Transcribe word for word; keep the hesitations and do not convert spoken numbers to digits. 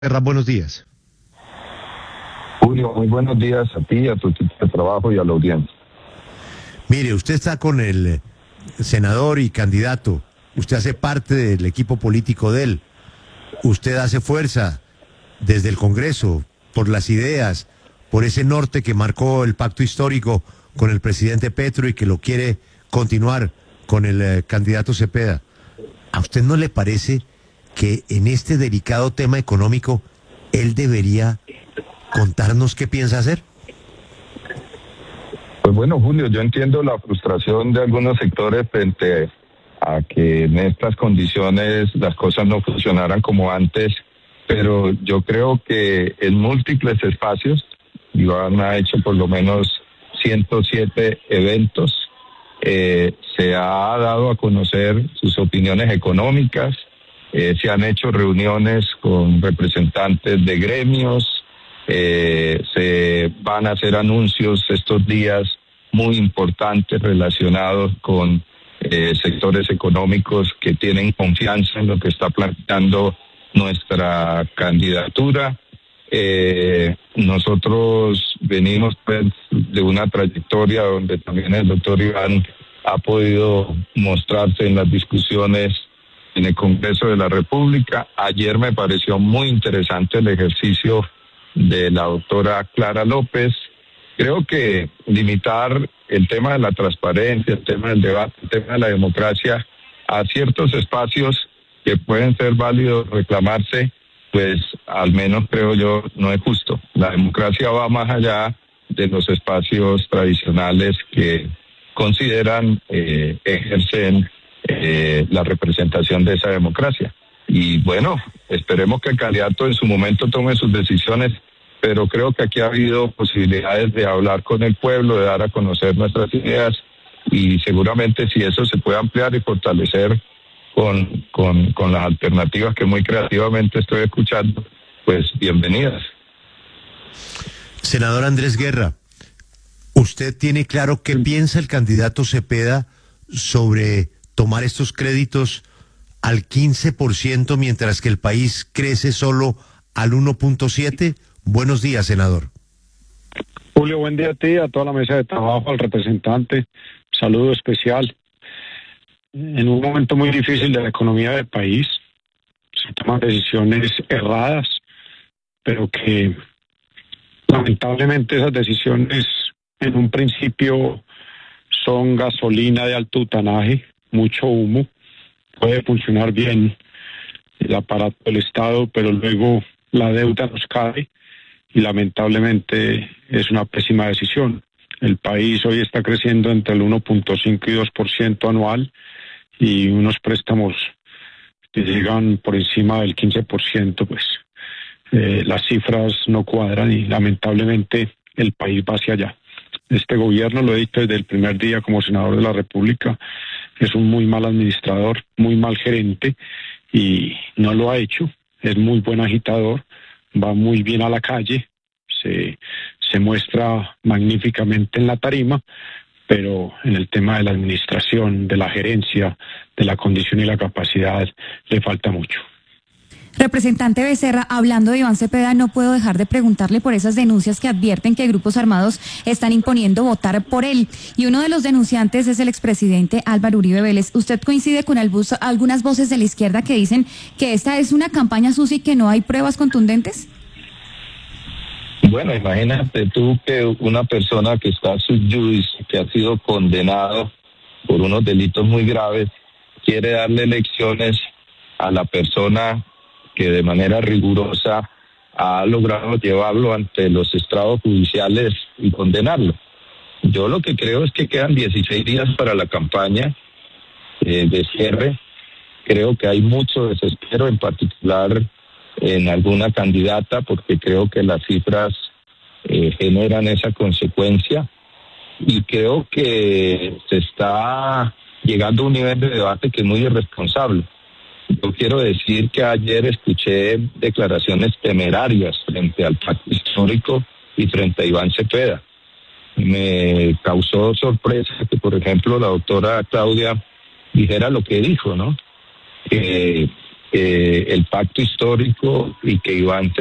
Guerra, buenos días. Julio, muy buenos días a ti, a tu equipo de trabajo y a la audiencia. Mire, usted está con el senador y candidato. Usted hace parte del equipo político de él. Usted hace fuerza desde el Congreso por las ideas, por ese norte que marcó el pacto histórico con el presidente Petro y que lo quiere continuar con el eh, candidato Cepeda. ¿A usted no le parece que en este delicado tema económico él debería contarnos qué piensa hacer? Pues bueno, Julio, yo entiendo la frustración de algunos sectores frente a que en estas condiciones las cosas no funcionaran como antes, pero yo creo que en múltiples espacios, Iván ha hecho por lo menos ciento siete eventos, eh, se ha dado a conocer sus opiniones económicas, eh, se han hecho reuniones con representantes de gremios, eh, se van a hacer anuncios estos días muy importantes relacionados con eh, sectores económicos que tienen confianza en lo que está planteando nuestra candidatura. Eh, nosotros venimos pues, de una trayectoria donde también el doctor Iván ha podido mostrarse en las discusiones en el Congreso de la República. Ayer me pareció muy interesante el ejercicio de la doctora Clara López. Creo que limitar el tema de la transparencia, el tema del debate, el tema de la democracia a ciertos espacios que pueden ser válidos reclamarse, pues al menos creo yo no es justo. La democracia va más allá de los espacios tradicionales que consideran eh, ejercen eh, la representación de esa democracia. Y bueno, esperemos que el candidato en su momento tome sus decisiones, pero creo que aquí ha habido posibilidades de hablar con el pueblo, de dar a conocer nuestras ideas, y seguramente si eso se puede ampliar y fortalecer con, con, con las alternativas que muy creativamente estoy escuchando, pues bienvenidas. Senador Andrés Guerra, ¿usted tiene claro qué piensa el candidato Cepeda sobre tomar estos créditos al quince por ciento mientras que el país crece solo al uno punto siete por ciento? Buenos días, senador. Julio, buen día a ti, a toda la mesa de trabajo, al representante. Saludo especial. En un momento muy difícil de la economía del país, se toman decisiones erradas, pero que lamentablemente esas decisiones en un principio son gasolina de alto butanaje, mucho humo. Puede funcionar bien el aparato del Estado, pero luego la deuda nos cae y lamentablemente es una pésima decisión. El país hoy está creciendo entre el uno punto cinco y dos por ciento anual y unos préstamos que llegan por encima del quince por ciento, pues eh, las cifras no cuadran y lamentablemente el país va hacia allá. Este gobierno, lo he dicho desde el primer día como senador de la República, es un muy mal administrador, muy mal gerente y no lo ha hecho. Es muy buen agitador, va muy bien a la calle, se, se muestra magníficamente en la tarima, pero en el tema de la administración, de la gerencia, de la condición y la capacidad, le falta mucho. Representante Becerra, hablando de Iván Cepeda, no puedo dejar de preguntarle por esas denuncias que advierten que grupos armados están imponiendo votar por él. Y uno de los denunciantes es el expresidente Álvaro Uribe Vélez. ¿Usted coincide con algunas voces de la izquierda que dicen que esta es una campaña sucia y que no hay pruebas contundentes? Bueno, imagínate tú que una persona que está sub judice, que ha sido condenado por unos delitos muy graves, quiere darle lecciones a la persona que de manera rigurosa ha logrado llevarlo ante los estrados judiciales y condenarlo. Yo lo que creo es que quedan dieciséis días para la campaña eh, de cierre. Creo que hay mucho desespero, en particular en alguna candidata, porque creo que las cifras eh, generan esa consecuencia, y creo que se está llegando a un nivel de debate que es muy irresponsable. Yo quiero decir que ayer escuché declaraciones temerarias frente al pacto histórico y frente a Iván Cepeda. Me causó sorpresa que, por ejemplo, la doctora Claudia dijera lo que dijo, ¿no? Que eh, el pacto histórico y que Iván